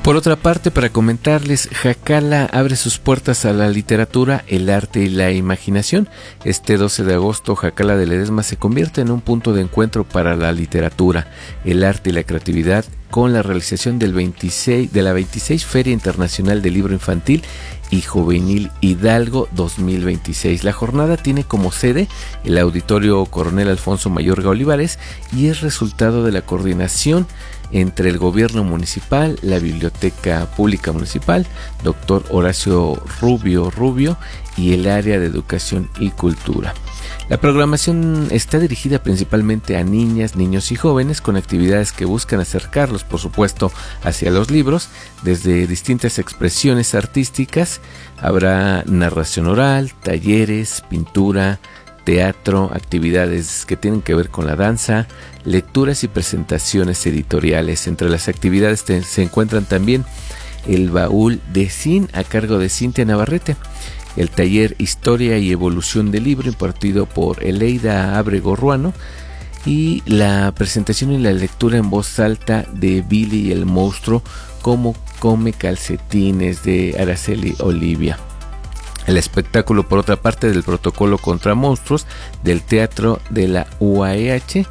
Por otra parte, para comentarles, Jacala abre sus puertas a la literatura, el arte y la imaginación. Este 12 de agosto, Jacala de Ledesma se convierte en un punto de encuentro para la literatura, el arte y la creatividad, con la realización de la 26 Feria Internacional del Libro Infantil y Juvenil Hidalgo 2026. La jornada tiene como sede el Auditorio Coronel Alfonso Mayorga Olivares y es resultado de la coordinación entre el gobierno municipal, la Biblioteca Pública Municipal, Dr. Horacio Rubio y el área de Educación y Cultura. La programación está dirigida principalmente a niñas, niños y jóvenes con actividades que buscan acercarlos, por supuesto, hacia los libros, desde distintas expresiones artísticas. Habrá narración oral, talleres, pintura, teatro, actividades que tienen que ver con la danza, lecturas y presentaciones editoriales. Entre las actividades se encuentran también el baúl de Cin a cargo de Cintia Navarrete, el taller Historia y Evolución del Libro impartido por Eleida Ábrego Ruano y la presentación y la lectura en voz alta de Billy y el monstruo, cómo come calcetines, de Araceli Olivia. El espectáculo, por otra parte, del Protocolo contra Monstruos del Teatro de la UAEH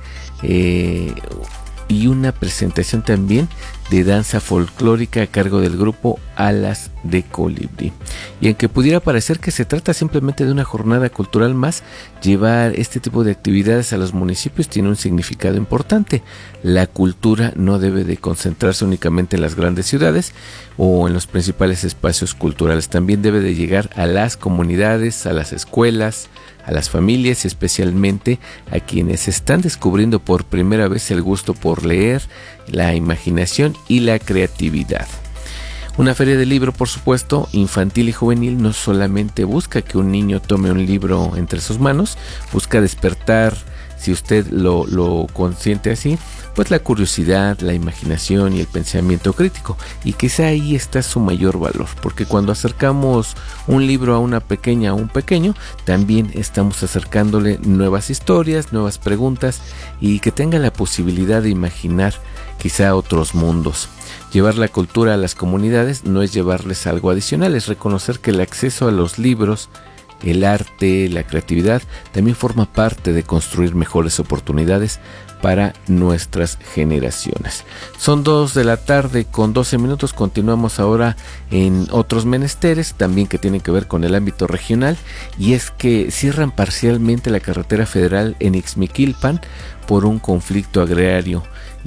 y una presentación también de danza folclórica a cargo del grupo Alas de Colibrí. Y aunque pudiera parecer que se trata simplemente de una jornada cultural más, llevar este tipo de actividades a los municipios tiene un significado importante. La cultura no debe de concentrarse únicamente en las grandes ciudades o en los principales espacios culturales, también debe de llegar a las comunidades, a las escuelas, a las familias y especialmente a quienes están descubriendo por primera vez el gusto por leer, la imaginación y la creatividad. Una feria de libro, por supuesto, infantil y juvenil, no solamente busca que un niño tome un libro entre sus manos, busca despertar, si usted lo consiente así, pues la curiosidad, la imaginación y el pensamiento crítico. Y quizá ahí está su mayor valor, porque cuando acercamos un libro a una pequeña o un pequeño, también estamos acercándole nuevas historias, nuevas preguntas y que tenga la posibilidad de imaginar quizá otros mundos. Llevar la cultura a las comunidades no es llevarles algo adicional, es reconocer que el acceso a los libros, el arte, la creatividad, también forma parte de construir mejores oportunidades para nuestras generaciones. Son 2 de la tarde con 12 minutos. Continuamos ahora en otros menesteres, también que tienen que ver con el ámbito regional, y es que cierran parcialmente la carretera federal en Ixmiquilpan por un conflicto agrario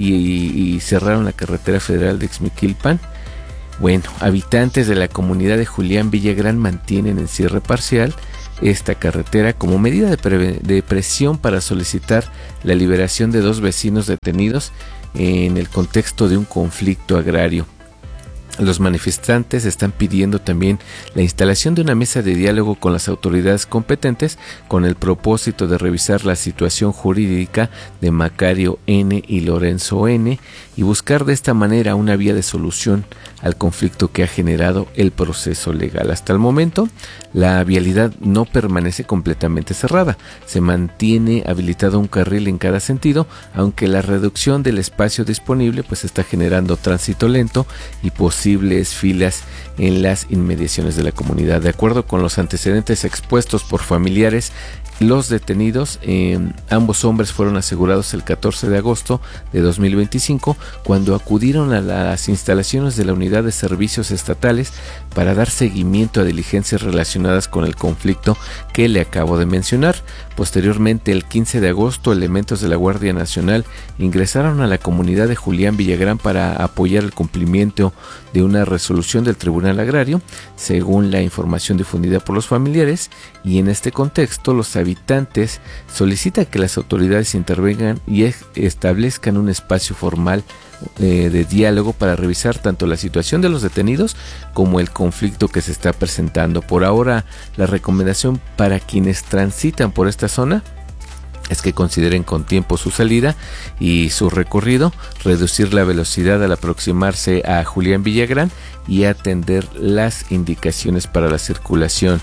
y cerraron la carretera federal de Ixmiquilpan. Bueno, habitantes de la comunidad de Julián Villagrán mantienen en cierre parcial esta carretera como medida de presión para solicitar la liberación de 2 vecinos detenidos en el contexto de un conflicto agrario. Los manifestantes están pidiendo también la instalación de una mesa de diálogo con las autoridades competentes con el propósito de revisar la situación jurídica de Macario N. y Lorenzo N. y buscar de esta manera una vía de solución al conflicto que ha generado el proceso legal. Hasta el momento, la vialidad no permanece completamente cerrada. Se mantiene habilitado un carril en cada sentido, aunque la reducción del espacio disponible pues está generando tránsito lento y posibles filas en las inmediaciones de la comunidad. De acuerdo con los antecedentes expuestos por familiares, los detenidos, ambos hombres fueron asegurados el 14 de agosto de 2025 cuando acudieron a las instalaciones de la Unidad de Servicios Estatales para dar seguimiento a diligencias relacionadas con el conflicto que le acabo de mencionar. Posteriormente, el 15 de agosto, elementos de la Guardia Nacional ingresaron a la comunidad de Julián Villagrán para apoyar el cumplimiento de una resolución del Tribunal Agrario, según la información difundida por los familiares, y en este contexto los habitantes solicitan que las autoridades intervengan y establezcan un espacio formal de diálogo para revisar tanto la situación de los detenidos como el conflicto que se está presentando. Por ahora, la recomendación para quienes transitan por esta zona es que consideren con tiempo su salida y su recorrido, reducir la velocidad al aproximarse a Julián Villagrán y atender las indicaciones para la circulación.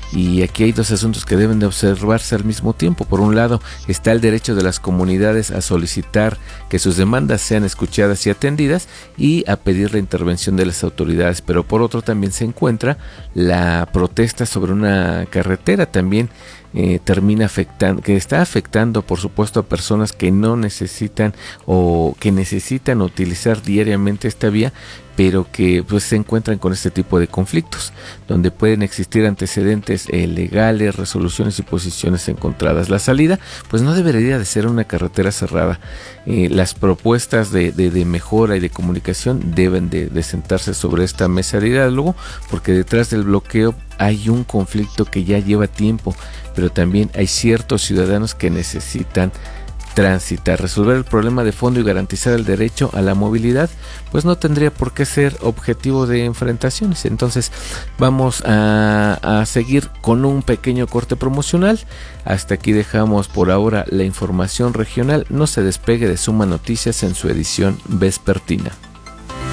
y aquí hay dos asuntos que deben de observarse al mismo tiempo. Por un lado está el derecho de las comunidades a solicitar que sus demandas sean escuchadas y atendidas y a pedir la intervención de las autoridades, pero por otro también se encuentra la protesta sobre una carretera también termina afectando, que está afectando por supuesto a personas que no necesitan o que necesitan utilizar diariamente esta vía, pero que pues se encuentran con este tipo de conflictos, donde pueden existir antecedentes legales, resoluciones y posiciones encontradas. La salida pues no debería de ser una carretera cerrada. Las propuestas de mejora y de comunicación deben de sentarse sobre esta mesa de diálogo, porque detrás del bloqueo hay un conflicto que ya lleva tiempo, pero también hay ciertos ciudadanos que necesitan transitar. Resolver el problema de fondo y garantizar el derecho a la movilidad pues no tendría por qué ser objetivo de enfrentaciones. Entonces vamos a seguir con un pequeño corte promocional. Hasta aquí dejamos por ahora la información regional. No se despegue de Suma Noticias en su edición vespertina.